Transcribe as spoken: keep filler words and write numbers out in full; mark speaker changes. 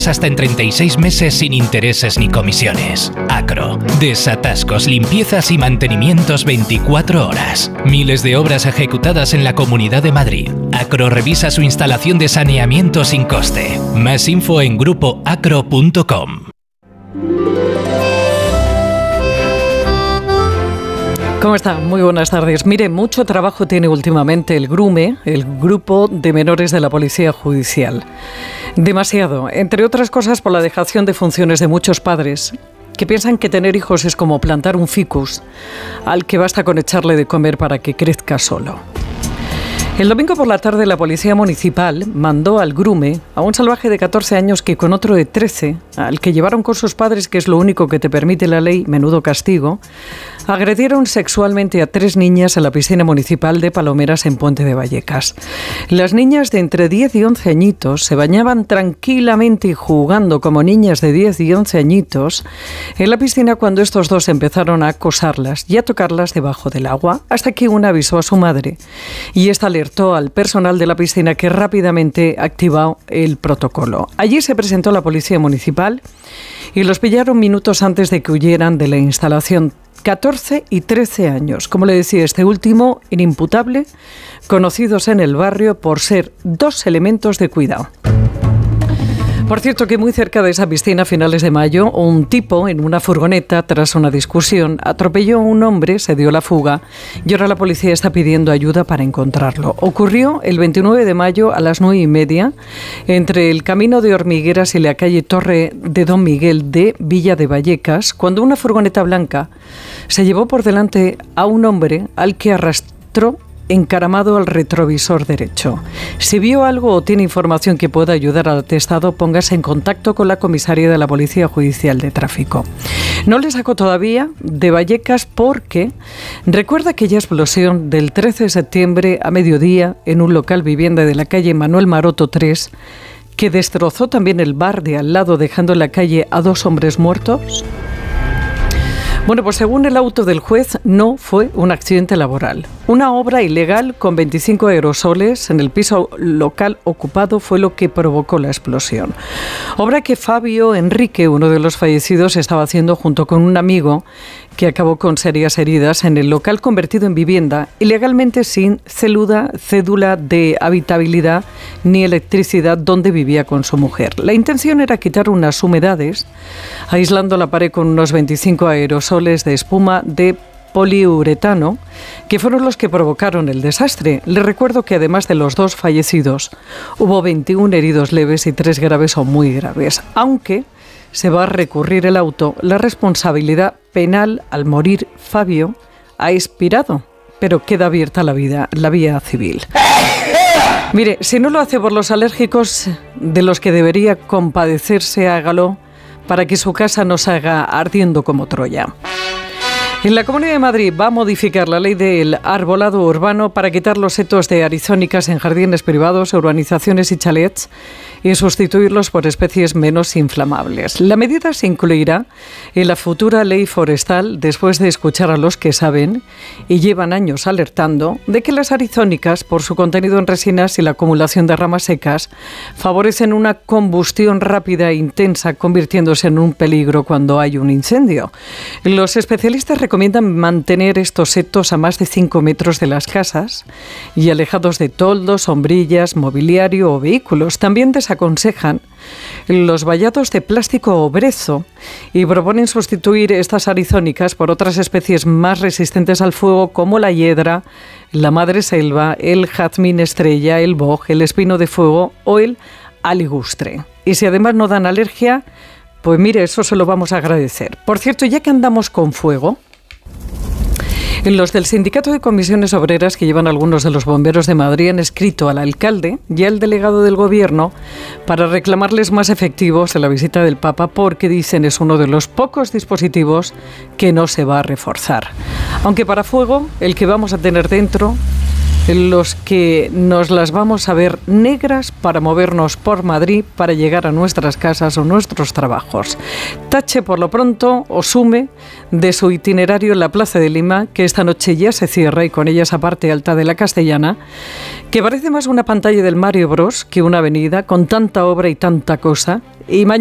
Speaker 1: Hasta en treinta y seis meses sin intereses ni comisiones. Acro. Desatascos, limpiezas y mantenimientos veinticuatro horas. Miles de obras ejecutadas en la Comunidad de Madrid. Acro revisa su instalación de saneamiento sin coste. Más info en grupo acro punto com.
Speaker 2: ¿Cómo están? Muy buenas tardes. Mire, mucho trabajo tiene últimamente el GRUME, el Grupo de Menores de la Policía Judicial. Demasiado, entre otras cosas por la dejación de funciones de muchos padres que piensan que tener hijos es como plantar un ficus al que basta con echarle de comer para que crezca solo. El domingo por la tarde la Policía Municipal mandó al GRUME a un salvaje de catorce años que con otro de trece, al que llevaron con sus padres, que es lo único que te permite la ley, menudo castigo, agredieron sexualmente a tres niñas en la piscina municipal de Palomeras en Puente de Vallecas. Las niñas de entre diez y once añitos se bañaban tranquilamente y jugando como niñas de diez y once añitos en la piscina cuando estos dos empezaron a acosarlas y a tocarlas debajo del agua, hasta que una avisó a su madre y esta alertó al personal de la piscina, que rápidamente activó el protocolo. Allí se presentó la Policía Municipal y los pillaron minutos antes de que huyeran de la instalación. catorce y trece años, como le decía, este último inimputable, conocidos en el barrio por ser dos elementos de cuidado. Por cierto, que muy cerca de esa piscina, a finales de mayo, un tipo en una furgoneta, tras una discusión, atropelló a un hombre, se dio la fuga y ahora la policía está pidiendo ayuda para encontrarlo. Ocurrió el veintinueve de mayo a las nueve y media entre el camino de Hormigueras y la calle Torre de Don Miguel de Villa de Vallecas, cuando una furgoneta blanca se llevó por delante a un hombre al que arrastró encaramado al retrovisor derecho. Si vio algo o tiene información que pueda ayudar al atestado, póngase en contacto con la comisaría de la Policía Judicial de Tráfico. No le saco todavía de Vallecas porque recuerda aquella explosión del trece de septiembre a mediodía en un local vivienda de la calle Manuel Maroto tres, que destrozó también el bar de al lado, dejando en la calle a dos hombres muertos. Bueno, pues según el auto del juez, no fue un accidente laboral. Una obra ilegal con veinticinco aerosoles en el piso local ocupado fue lo que provocó la explosión. Obra que Fabio Enrique, uno de los fallecidos, estaba haciendo junto con un amigo que acabó con serias heridas en el local convertido en vivienda, ilegalmente sin cédula, cédula de habitabilidad ni electricidad, donde vivía con su mujer. La intención era quitar unas humedades, aislando la pared con unos veinticinco aerosoles de espuma de poliuretano, que fueron los que provocaron el desastre. Les recuerdo que además de los dos fallecidos, hubo veintiún heridos leves y tres graves o muy graves, aunque se va a recurrir el auto. La responsabilidad penal al morir Fabio ha expirado, pero queda abierta la, vida, la vía civil. Mire, si no lo hace por los alérgicos de los que debería compadecerse, hágalo para que su casa no se haga ardiendo como Troya. En la Comunidad de Madrid va a modificar la ley del arbolado urbano para quitar los setos de arizónicas en jardines privados, urbanizaciones y chalets y sustituirlos por especies menos inflamables. La medida se incluirá en la futura ley forestal después de escuchar a los que saben y llevan años alertando de que las arizónicas, por su contenido en resinas y la acumulación de ramas secas, favorecen una combustión rápida e intensa, convirtiéndose en un peligro cuando hay un incendio. Los especialistas recomiendan mantener estos setos a más de cinco metros de las casas y alejados de toldos, sombrillas, mobiliario o vehículos. También desaconsejan los vallados de plástico o brezo y proponen sustituir estas arizónicas por otras especies más resistentes al fuego, como la hiedra, la madreselva, el jazmín estrella, el boj, el espino de fuego o el aligustre. Y si además no dan alergia, pues mire, eso se lo vamos a agradecer. Por cierto, ya que andamos con fuego, los del Sindicato de Comisiones Obreras, que llevan algunos de los bomberos de Madrid, han escrito al alcalde y al delegado del Gobierno para reclamarles más efectivos en la visita del Papa, porque dicen es uno de los pocos dispositivos que no se va a reforzar. Aunque para fuego, el que vamos a tener dentro, los que nos las vamos a ver negras para movernos por Madrid, para llegar a nuestras casas o nuestros trabajos. Tache por lo pronto o sume de su itinerario en la Plaza de Lima, que esta noche ya se cierra, y con ella esa parte alta de la Castellana, que parece más una pantalla del Mario Bros que una avenida con tanta obra y tanta cosa. Y mañana